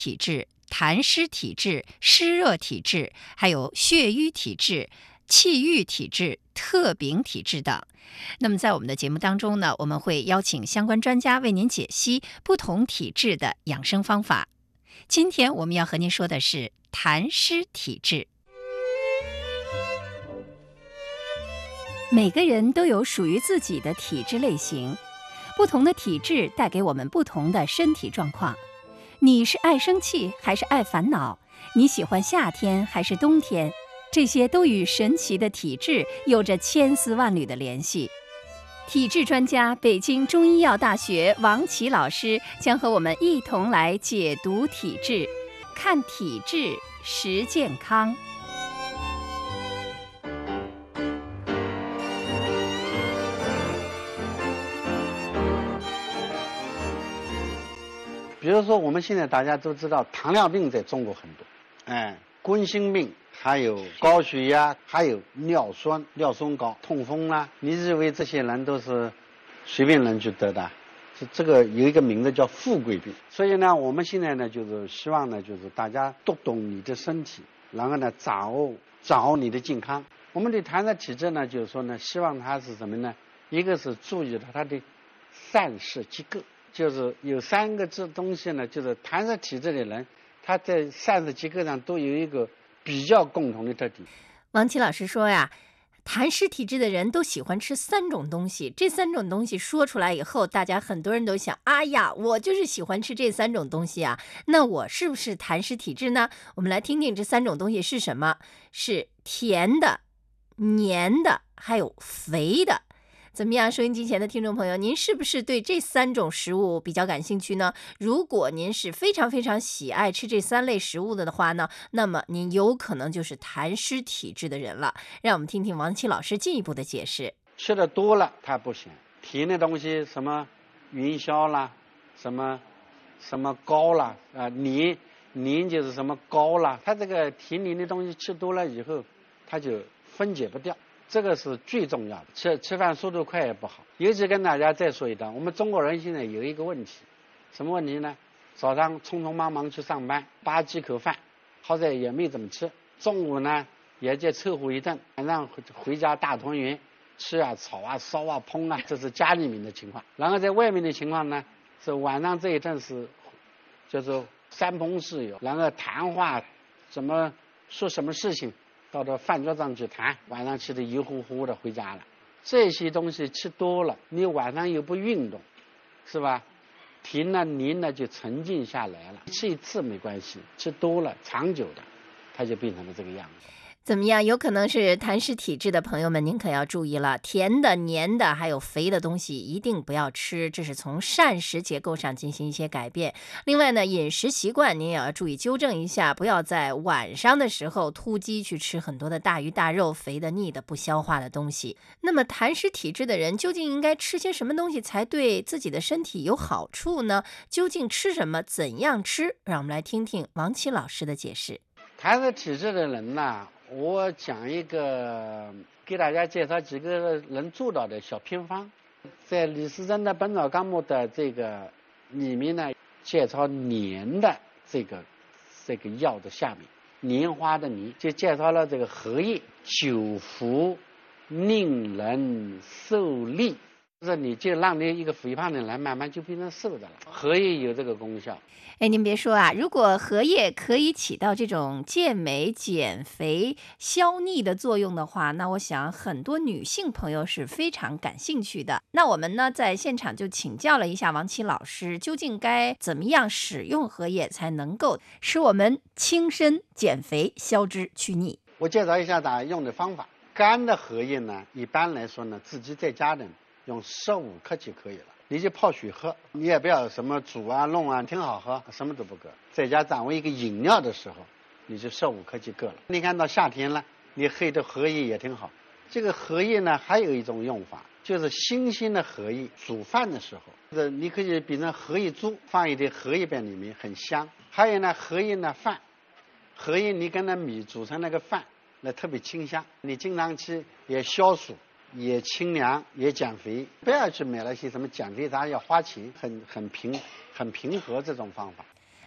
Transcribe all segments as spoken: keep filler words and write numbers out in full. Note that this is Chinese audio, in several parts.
体质、痰湿体质、湿热体质，还有血瘀体质、气郁体质、特禀体质等。那么在我们的节目当中呢，我们会邀请相关专家为您解析不同体质的养生方法。今天我们要和您说的是痰湿体质。每个人都有属于自己的体质类型，不同的体质带给我们不同的身体状况。你是爱生气还是爱烦恼？你喜欢夏天还是冬天？这些都与神奇的体质有着千丝万缕的联系。体质专家北京中医药大学王琦老师将和我们一同来解读体质，看体质识健康。 比如说我们现在大家都知道糖尿病在中国很多，哎，冠心病，还有高血压，还有尿酸、尿酸高、痛风啦、啊。你认为这些人都是随便人就得的？这这个有一个名字叫富贵病。所以呢，我们现在呢就是希望呢，就是大家读懂你的身体，然后呢掌握掌握你的健康。我们对痰湿体质呢，就是说呢，希望它是什么呢？一个是注意到它的散失结构。就是有三个这东西呢，就是痰湿体质的人，他在散失结构上都有一个比较共同的特点。 王琦老师说呀，痰湿体质的人都喜欢吃三种东西，这三种东西说出来以后，大家很多人都想，哎呀，我就是喜欢吃这三种东西啊，那我是不是痰湿体质呢？我们来听听这三种东西是什么，是甜的、黏的，还有肥的。怎么样，收音机前的听众朋友，您是不是对这三种食物比较感兴趣呢？如果您是非常非常喜爱吃这三类食物的话呢，那么您有可能就是痰湿体质的人了。让我们听听王琦老师进一步的解释。 吃的多了它不行，甜的东西什么元宵啦，什么什么糕啦，啊、呃、黏黏就是什么糕啦，它这个甜黏的东西吃多了以后，它就分解不掉。这个是最重要的，吃吃饭速度快也不好。尤其跟大家再说一段，我们中国人现在有一个问题，什么问题呢？早上匆匆忙忙去上班，扒几口饭，好在也没怎么吃。中午呢也就凑合一顿，晚上回家大团圆，吃啊、炒啊、烧啊、烹啊，这是家里面的情况。然后在外面的情况呢，是晚上这一顿是叫做三烹四友，然后谈话，怎么说什么事情。到了饭桌上去谈，晚上吃的油乎乎的回家了。这些东西吃多了，你晚上又不运动，是吧？停了黏了就沉静下来了。吃一次没关系，吃多了长久的，它就变成了这个样子。 怎么样？有可能是痰湿体质的朋友们，您可要注意了，甜的、黏的还有肥的东西一定不要吃，这是从膳食结构上进行一些改变。另外呢，饮食习惯您也要注意纠正一下，不要在晚上的时候突击去吃很多的大鱼大肉、肥的、腻的、不消化的东西。那么痰湿体质的人究竟应该吃些什么东西才对自己的身体有好处呢？究竟吃什么？怎样吃？让我们来听听王琦老师的解释。 痰湿体质的人呢，我讲一个，给大家介绍几个人做到的小偏方。在李时珍的《本草纲目》的这个里面呢，介绍黏的这个这个药的下面，莲花的莲，就介绍了这个荷叶久服令人受力，就是你就让你一个肥胖的人慢慢就变成瘦的了。荷叶有这个功效。 哎，您别说啊，如果荷叶可以起到这种健美、减肥、消腻的作用的话，那我想很多女性朋友是非常感兴趣的。那我们呢，在现场就请教了一下王琦老师，究竟该怎么样使用荷叶才能够使我们轻身、减肥、消脂、去腻？ 我介绍一下大家用的方法。干的荷叶呢，一般来说呢，自己在家的用十五克就可以了。你就泡水喝，你也不要什么煮啊弄啊，挺好喝，什么都不搁。在家掌握一个饮料的时候，你就十五克就够了。你看到夏天了，你喝的荷叶也挺好。这个荷叶呢，还有一种用法，就是新鲜的荷叶煮饭的时候，这你可以变成荷叶粥，放一点荷叶在里面，很香。还有呢，荷叶呢饭，荷叶你跟那米煮成那个饭，那特别清香。你经常吃也消暑。也清凉，也减肥，不要去买那些什么减肥茶要花钱，很很平很平和这种方法。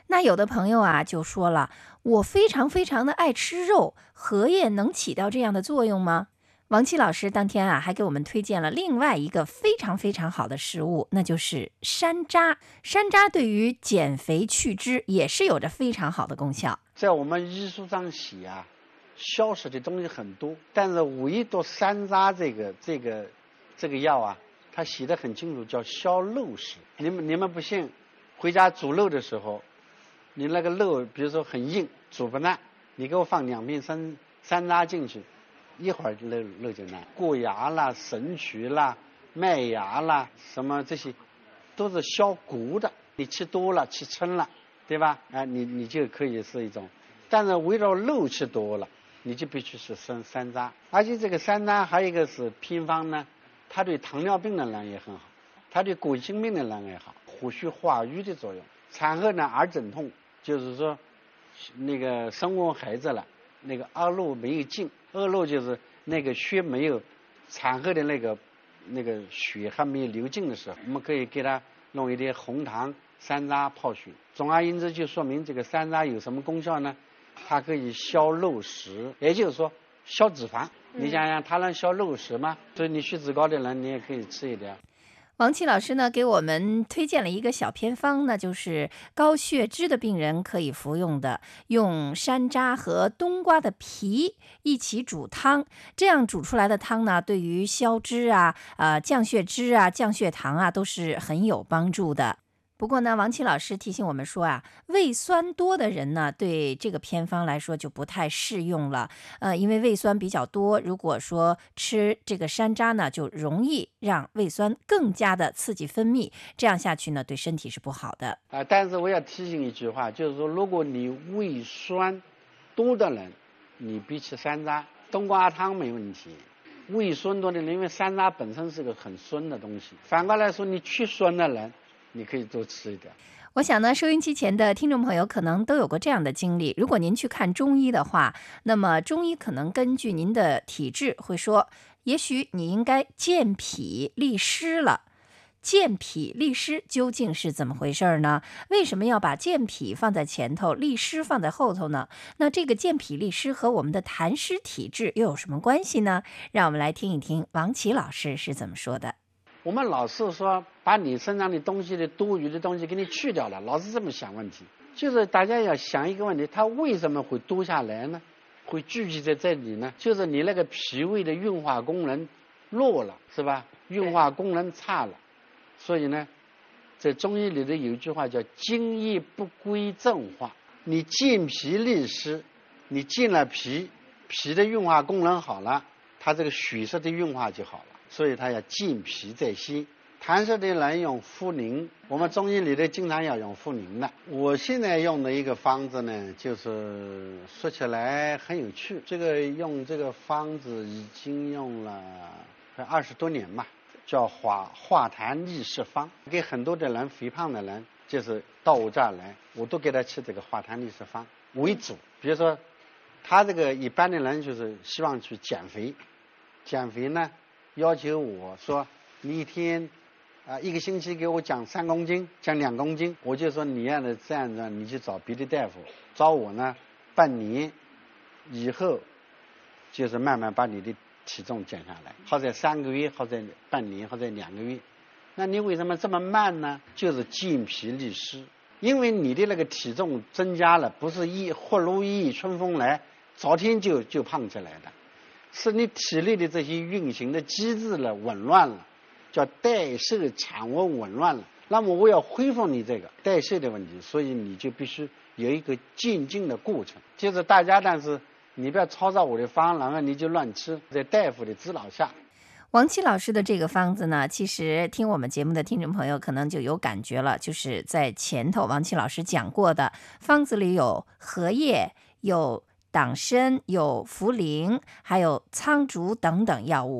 那有的朋友啊就说了，我非常非常的爱吃肉，荷叶能起到这样的作用吗？王琦老师当天啊还给我们推荐了另外一个非常非常好的食物，那就是山楂。山楂对于减肥去脂也是有着非常好的功效。 在我们医书上写啊，消食的东西很多，但是唯独山楂这个这个这个药啊，它写得很清楚，叫消肉食。你们你们不信，回家煮肉的时候，你那个肉比如说很硬，煮不烂，你给我放两片山山楂进去，一会儿肉肉就烂。过芽啦、神曲啦、麦芽啦，什么这些都是消骨的。你吃多了、吃撑了，对吧？啊，你你就可以是一种。但是围绕肉吃多了，你就必须是山山楂。而且这个山楂还有一个是偏方呢，它对糖尿病的人也很好，它对冠心病的人也好，活血化瘀的作用。产后呢，儿诊痛，就是说那个生完孩子了，那个恶露没有尽，恶露就是那个血没有，产后的那个那个血还没有流尽的时候，我们可以给他弄一点红糖、山楂泡血。总而言之，就说明这个山楂有什么功效呢？它可以消肉食，也就是说消脂肪。你想想，它能消肉食吗？所以你血脂高的人，你也可以吃一点。 王琦老师呢给我们推荐了一个小偏方，那就是高血脂的病人可以服用的，用山楂和冬瓜的皮一起煮汤，这样煮出来的汤呢，对于消脂啊、呃降血脂啊、降血糖啊都是很有帮助的。不过呢，王琦老师提醒我们说啊，胃酸多的人呢，对这个偏方来说就不太适用了。呃，因为胃酸比较多，如果说吃这个山楂呢，就容易让胃酸更加的刺激分泌，这样下去呢，对身体是不好的。 啊、呃，但是我要提醒一句话，就是说，如果你胃酸多的人，你必吃山楂，冬瓜汤没问题。胃酸多的人，因为山楂本身是个很酸的东西，反过来说，你去酸的人，你可以多吃一点。 我想呢，收音机前的听众朋友可能都有过这样的经历，如果您去看中医的话，那么中医可能根据您的体质会说，也许你应该健脾利湿了。健脾利湿究竟是怎么回事呢？为什么要把健脾放在前头，利湿放在后头呢？那这个健脾利湿和我们的痰湿体质又有什么关系呢？让我们来听一听王琦老师是怎么说的。 我们老是说把你身上的东西的多余的东西给你去掉了，老是这么想问题。就是大家要想一个问题，它为什么会多下来呢？会聚集在这里呢？就是你那个脾胃的运化功能弱了，是吧？运化功能差了，所以呢，在中医里头有一句话叫津液不归正化。你健脾利湿，你健了脾，脾的运化功能好了，它这个血色的运化就好了。所以它要健脾在先。痰湿的人用茯苓，我们中医里头经常要用茯苓的。我现在用的一个方子呢，就是说起来很有趣。这个用这个方子已经用了快二十多年吧，叫化化痰利湿方。给很多的人肥胖的人，就是到我这儿来，我都给他吃这个化痰利湿方为主。比如说，他这个一般的人就是希望去减肥，减肥呢。要求我说你一天啊、呃、一个星期给我降三公斤降两公斤，我就说你要的这样子你去找别的大夫，找我呢半年以后就是慢慢把你的体重减下来，或者三个月或者半年或者两个月。那你为什么这么慢呢？就是健脾利湿。因为你的那个体重增加了，不是一或如一春风来昨天就就胖起来的，是你体内的这些运行的机制了紊乱了，叫代谢产物紊乱了。那么我要恢复你这个代谢的问题，所以你就必须有一个渐进的过程。就是大家，但是你不要抄照我的方，然后你就乱吃，在大夫的指导下。 王琦老师的这个方子呢，其实听我们节目的听众朋友可能就有感觉了，就是在前头王琦老师讲过的，方子里有荷叶，有党参，有茯苓，还有苍术等等药物。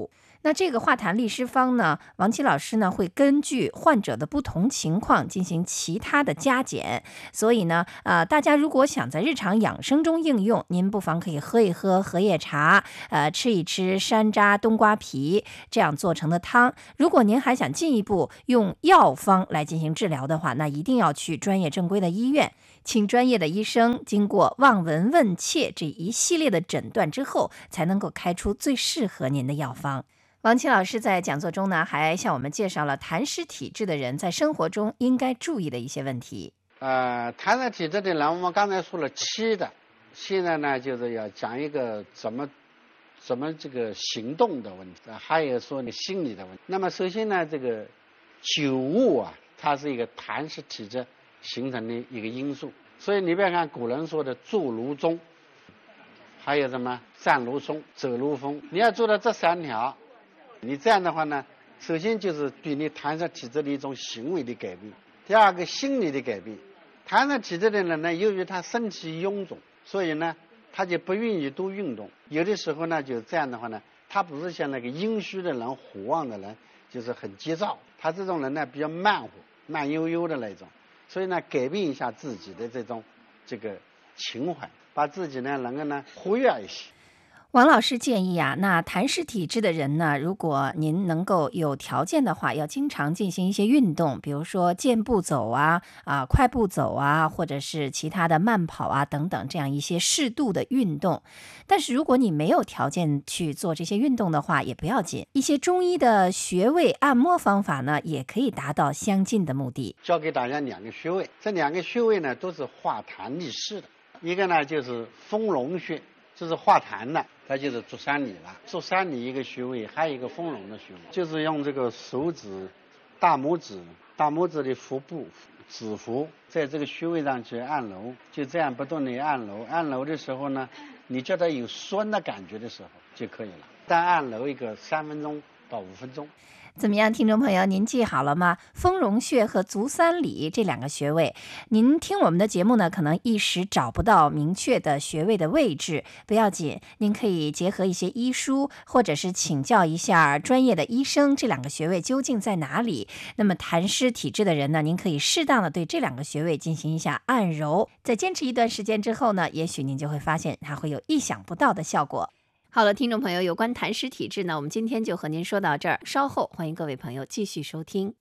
那这个化痰利湿方呢，王琦老师呢会根据患者的不同情况进行其他的加减，所以呢，呃，大家如果想在日常养生中应用，您不妨可以喝一喝荷叶茶，呃，吃一吃山楂、冬瓜皮这样做成的汤。如果您还想进一步用药方来进行治疗的话，那一定要去专业正规的医院，请专业的医生经过望闻问切这一系列的诊断之后，才能够开出最适合您的药方。王琦老师在讲座中呢，还向我们介绍了痰湿体质的人在生活中应该注意的一些问题。 呃，痰湿体质的人，我们刚才说了七的，现在呢就是要讲一个怎么怎么这个行动的问题，还有说你心理的问题。那么首先呢，这个酒物啊，它是一个痰湿体质形成的一个因素，所以你别看古人说的坐如钟，还有什么站如松、走如风，你要做到这三条。你这样的话呢，首先就是对你痰湿体质的一种行为的改变，第二个心理的改变。痰湿体质的人呢，由于他身体臃肿，所以呢他就不愿意多运动，有的时候呢就这样的话呢，他不是像那个阴虚的人、火旺的人就是很急躁，他这种人呢比较慢活、慢悠悠的那种，所以呢改变一下自己的这种这个情怀，把自己呢能够呢活跃一些。 王老师建议啊，那痰湿体质的人呢，如果您能够有条件的话，要经常进行一些运动，比如说健步走啊、啊快步走啊，或者是其他的慢跑啊等等，这样一些适度的运动。但是如果你没有条件去做这些运动的话，也不要紧，一些中医的穴位按摩方法呢，也可以达到相近的目的。 教给大家两个穴位，这两个穴位呢都是化痰利湿的，一个呢就是丰隆穴，就是化痰的，它就是足三里了。足三里一个穴位，还有一个丰隆的穴位，就是用这个手指、大拇指、大拇指的腹部、指腹，在这个穴位上去按揉，就这样不断的按揉。按揉的时候呢，你觉得有酸的感觉的时候就可以了。但按揉一个三分钟到五分钟。 怎么样，听众朋友，您记好了吗？丰隆穴和足三里这两个穴位，您听我们的节目呢，可能一时找不到明确的穴位的位置，不要紧，您可以结合一些医书，或者是请教一下专业的医生，这两个穴位究竟在哪里。那么痰湿体质的人呢，您可以适当的对这两个穴位进行一下按揉，在坚持一段时间之后呢，也许您就会发现它会有意想不到的效果。好了，听众朋友，有关痰湿体质呢，我们今天就和您说到这儿，稍后欢迎各位朋友继续收听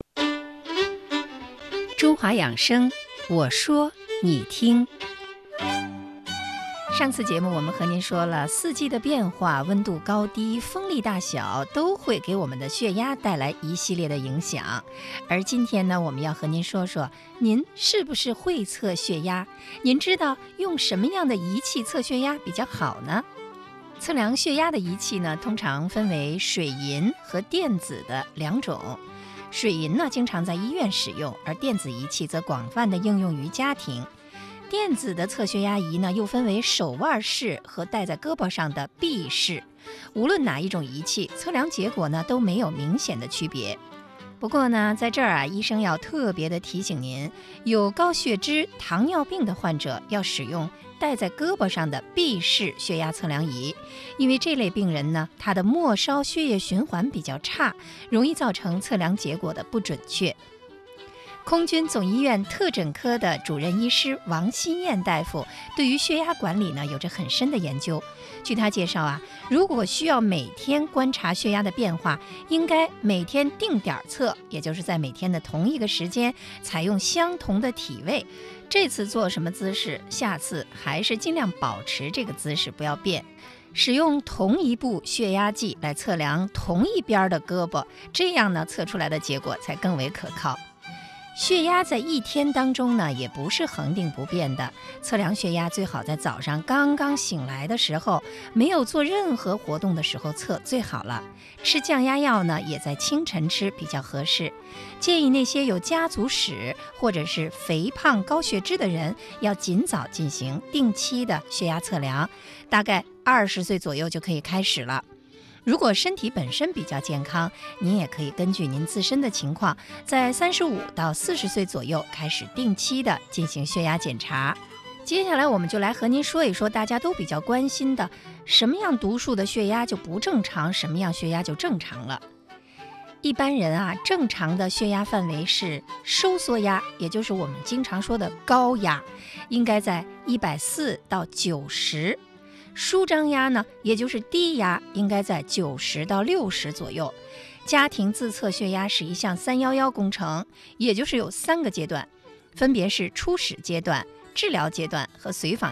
中华养生，我说你听。上次节目我们和您说了，四季的变化、温度高低、风力大小都会给我们的血压带来一系列的影响。而今天呢，我们要和您说说，您是不是会测血压？您知道用什么样的仪器测血压比较好呢？测量血压的仪器呢，通常分为水银和电子的两种。水银呢，经常在医院使用，而电子仪器则广泛的应用于家庭。电子的测血压仪呢，又分为手腕式和戴在胳膊上的臂式。无论哪一种仪器，测量结果呢都没有明显的区别。不过呢，在这儿啊，医生要特别的提醒您，有高血脂、糖尿病的患者要使用戴在胳膊上的臂式血压测量仪，因为这类病人呢，他的末梢血液循环比较差，容易造成测量结果的不准确。空军总医院特诊科的主任医师王新燕大夫对于血压管理呢有着很深的研究。据他介绍啊，如果需要每天观察血压的变化，应该每天定点测，也就是在每天的同一个时间采用相同的体位。这次做什么姿势，下次还是尽量保持这个姿势，不要变。使用同一部血压计来测量同一边的胳膊，这样呢测出来的结果才更为可靠。血压在一天当中呢，也不是恒定不变的。测量血压最好在早上刚刚醒来的时候，没有做任何活动的时候测最好了。吃降压药呢，也在清晨吃比较合适。建议那些有家族史或者是肥胖高血脂的人，要尽早进行定期的血压测量，大概二十岁左右就可以开始了。如果身体本身比较健康，您也可以根据您自身的情况，在三十五到四十岁左右开始定期的进行血压检查。 接下来我们就来和您说一说大家都比较关心的，什么样读数的血压就不正常，什么样血压就正常了。一般人啊，正常的血压范围是收缩压，也就是我们经常说的高压，应该在一百四到九十。舒张压呢，也就是低压，应该在九十到六十左右。家庭自测血压是一项三一一工程，也就是有三个阶段，分别是初始阶段、治疗阶段和随访